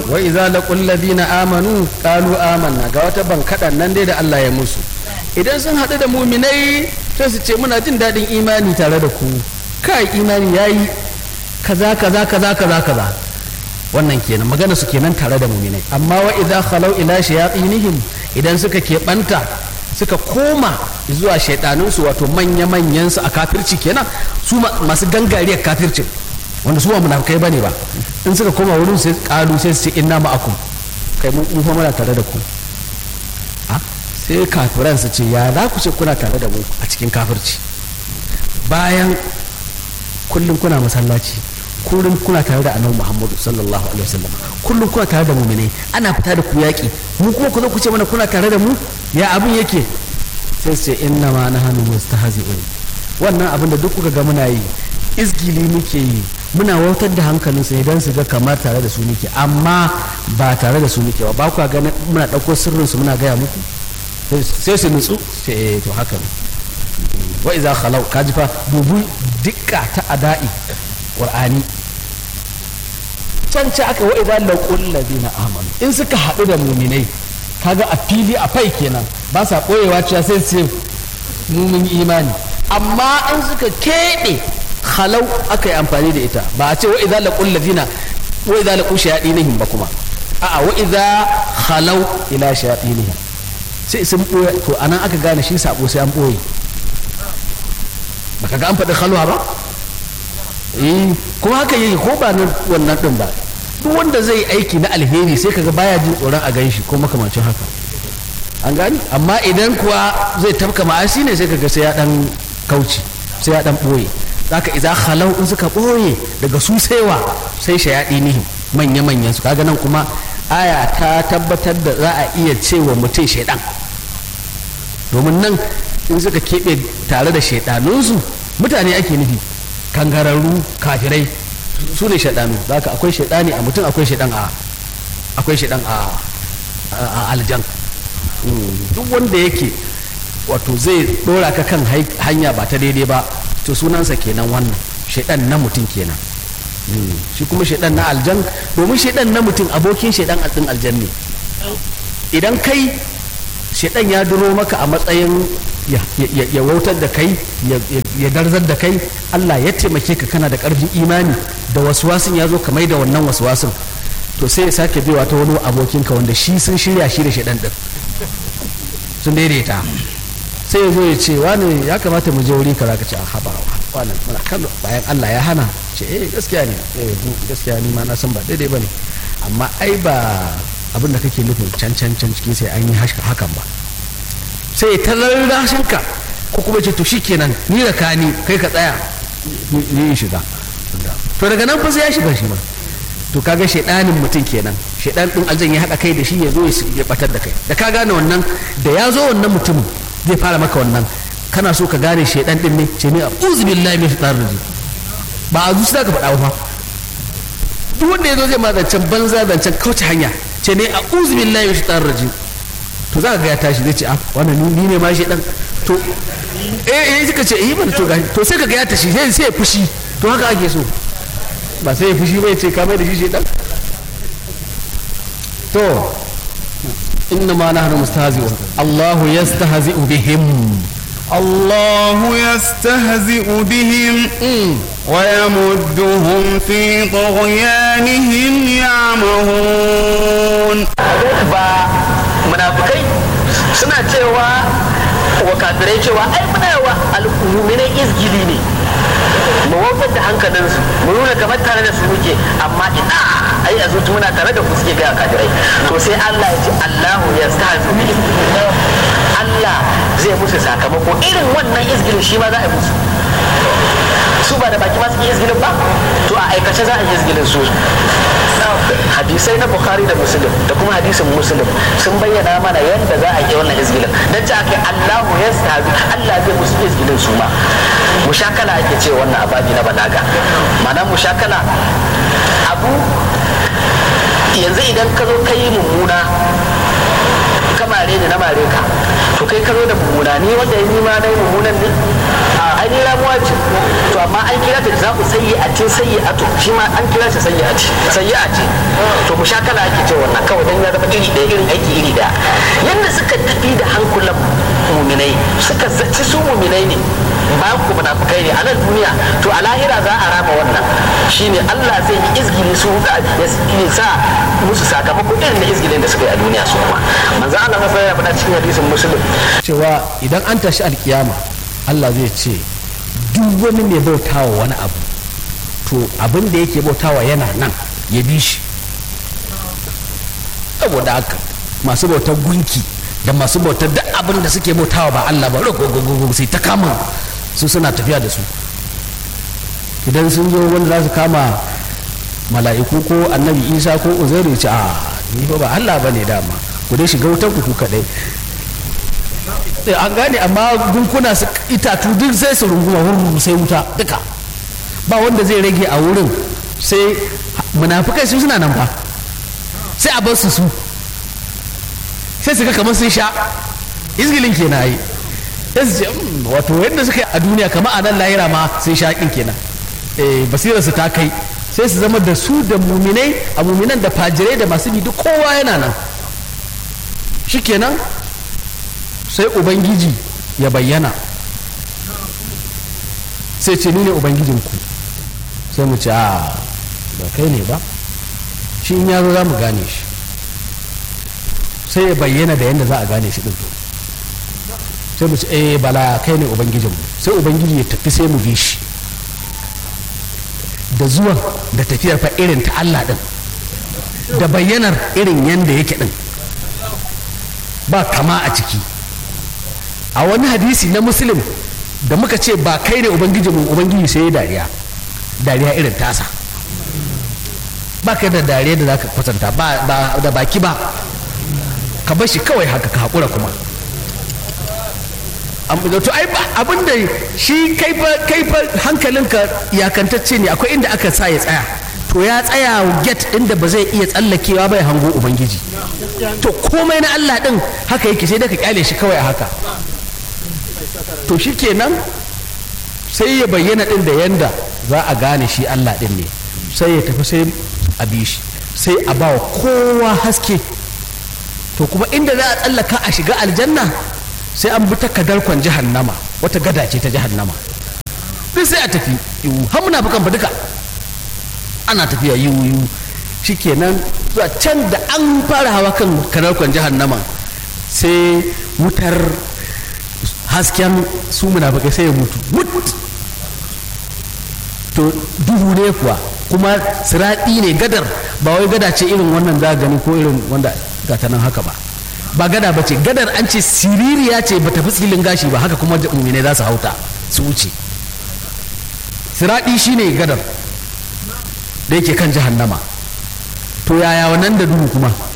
wa idza laqul ladina amanu qalu amanna ga wata bankadan nan dai da Allah ya musu idan sun haɗu da muminai sai su ce muna jin daɗin imani tare da ku kai imani yayi kaza kaza kaza kaza kaza wannan kenan magana su kenan tare da muminai amma wa idza khalau ila shayatinihim idan suka keɓanta suka koma zuwa shaidanunsu wato manya-manyan su a kafirci kenan su masu gangariyar kafircin wanda su ba munafikai bane ba in suka koma wurin sai kalu sai su ce inna ma'akum kai mun fa muna tare da ku sai kafiran su ce ya za ku ce kuna tare da mu a cikin kafirci bayan kullum kuna masallaci kullum kuna tare da annabi Muhammadu sallallahu alaihi wasallam kullum kuna tare da mu'minai ana fita da ku yaki mu kuma ku zo ku ce mana kuna tare da mu ya abin yake sai su ce inna ma nahnu mustahzi'un wannan abin da duk kuka ga muna yi izgili muke yi muna wautar da hankalinsu idan su ga kamar tare da su muke amma ba tare da su muke ba ku ga muna ɗauko sirrinsu muna gaya muku sai su nutsu sai to haka ne wa iza khalau kaji fa dubu dukka ta ada'i qur'ani can ce aka wa iza laqul ladina amanu in suka haɗu da muminai kaga a fili a fai kenan ba sa koyewa cewa sai su mun imani amma in suka keɓe khalau aka yi amfani da ita ba a ce wa idza laqul ladina wa idza laqu shayatinihim ba kuma a'a wa idza khalau ila shayatinihim sai sun boye to anan aka gane shi sabo sai an boye baka ga an faɗi khalwa ba kuma haka yake ko ba wannan din ba duk wanda zai aiki na alheri sai kaga baya jin tsoron a ganshi ko makamancin haka an gani amma idan kuwa zai tafka ma'asi ne sai kaga sai ya dan kauci sai ya dan boye zaka idza khalau in suka boye daga su saiwa sai shayadinihim manya-manyan su kaga nan kuma aya ta tabbatar da za a iya cewa mutum shaidan domin nan in suka keɓe tare da shaidanunsu mutane ake nufi kangararru kafirai su ne shaidanu zaka akwai shaidani a mutum akwai shaidan a aljan duk wanda yake wato zai dora ka kan hanya ba ta daidai ba to sunansa kenan wannan shaidan na mutum kenan shi kuma shaidan na aljan domin shaidan na mutum abokin shaidan din aljan ne idan kai shaidan ya duro maka a matsayin ya wautar da kai ya darzar da kai Allah ya taimake ka kana da karfin imani da waswasin ya zo ka mai da wannan waswasin to sai ya sake biwa ta wani abokinka wanda shi sun shirya shi da shaidan din sun daidaita sai ya zo ya ce wani ya kamata mu je wuri kaza ka ce a haba wannan muna kallo bayan Allah ya hana ce gaskiya ne gaskiya ni ma na san ba daidai bane amma ai ba abin da kake nufin can cikin sai an yi hakan ba sai ta lallashin ka ko kuma ce to shikenan ni da kani kai ka tsaya ni shiga to daga nan fa sai ya shiga shi ma to kaga shedanin mutum kenan shedan din aljan ya hada kai da shi ya zo ya batar da kai da ka gane wannan da ya zo wannan mutumin zai fara maka wannan kana so ka gane shedan din ne ce ne a'udhu billahi minash shaitanir rajim ba a zuciya ka faɗa ba duk wanda ya zo zai ma zancen banza zancen kauce hanya ce ne a'udhu billahi minash shaitanir rajim to za ka ga ya tashi zai ce a wannan ni ne ma shedan to suka ce bane to sai ka ga ya tashi sai ya fushi to haka ake so ba sai ya fushi bai ce ka mai da shi shedan to إنما نحن مستهزئون الله يستهزئ بهم الله يستهزئ بهم ويمدهم في طغيانهم يعمهون منافقين suna cewa wa kafirai cewa ai muna wa al'umminai izgili ne mu wafar da hankalinsu mu nuna kamar tare da su muke amma ina ai a zuci muna tare da ku suke gaya kafirai to sai Allah ya ce Allahu ya sta'azu bi Allah zai musu sakamako irin wannan izgilin shi ma za a yi musu su ba da baki ma suke izgilin ba to a aikace za a yi izgilin su hadisai na Bukhari da Muslim da kuma hadisin Muslim sun bayyana mana yadda za a yi wannan izgilin dan ci ake Allahu ya sta'azu Allah zai musu izgilin su ma mushakala ake ce wannan ababi na balaga ma'ana mushakala abu yanzu idan ka zo ka yi mummuna kamare ni na mare ka to kai ka zo da mummuna ni wanda ya nima na yi mummunan ne a ainihin ramuwa ce to amma an kira ta za ku sayi a ce sayi a to shi ma an kira ta sayi a ce to mushakala ake ce wannan kawai dan ya zama iri ɗaya irin aiki iri ɗaya yadda suka tafi da hankulan muminai suka zaci su muminai ne bayan ku munafukai ne a nan duniya to a lahira za a rama wannan shine Allah zai yi izgili su ya sa musu sakamako irin na izgilin da suka yi a duniya su kuma manzo Allah sai ya faɗa cikin hadisin muslim cewa idan an tashi alkiyama Allah zai ce duk wani mai bautawa wani abu to abin da yake bautawa yana nan ya bi shi saboda haka masu bautar gunki da masu bautar duk abin da suke bautawa ba Allah ba rogogogogo sai ta kama su suna tafiya da su idan sun zo wanda za su kama mala'iku ko annabi Isa ko Uzairu ce a ni ba Allah ba ne dama ku dai shiga wutar ku kadai an gane amma gunkuna su itatu duk sai su runguma wurin sai wuta duka ba wanda zai rage a wurin sai munafikai su suna nan fa sai a bar su sai su ga kamar sun sha izgilin kenan ai sai su ce wato yadda suka yi a duniya kamar a nan lahira ma sun sha kin kenan basirar su ta kai sai su zama da su da muminai a muminan da fajirai da masu bi duk kowa yana nan shikenan sai ubangiji ya bayyana sai ce ni ne ubangijinku sai mu ce a ba kai ne ba shi in yazo za mu gane shi sai ya bayyana da yadda za a gane shi din sai mu ce bala kai ne ubangijinmu sai ubangiji ya tafi sai mu bi shi da zuwan da tafiyar fa irin ta Allah din da bayyanar irin yadda yake din ba kama a ciki a wani hadisi na muslim da muka ce ba kai ne ubangiji sai ya dariya irin tasa ba kai da dariya da za ka kwatanta ba da baki ba ka bar shi kawai haka ka haƙura kuma to ai abin da shi kai fa hankalinka iyakantacce ne akwai inda aka sa ya tsaya to ya tsaya get inda ba zai iya tsallakewa bai hango ubangiji to komai na Allah din haka yake sai da ka kyale shi kawai a haka to shi kenan sai ya bayyana din da yanda za a gane shi Allah din ne sai ya tafi sai a bi shi sai a ba wa kowa haske to kuma inda za a tsallaka a shiga aljanna sai an bi ta kadarkon jahannama wata gada ce ta jahannama duk sai a tafi yiwu har muna bukan fa duka ana tafiya yiwu shikenan zuwa can da an fara hawa kan kadarkon jahannama sai wutar hasken su munafikai sai ya mutu to duhu ne kuwa kuma siraɗi ne gadar ba wai gada ce irin wannan za gani ko irin wanda ga ta nan haka ba gada ba ce gadar an ce siririya ce ba tafi tsilin gashi ba haka kuma mu'mine za su hauta su wuce siraɗi shine gadar da yake kan jahannama to yaya wannan da duhu kuma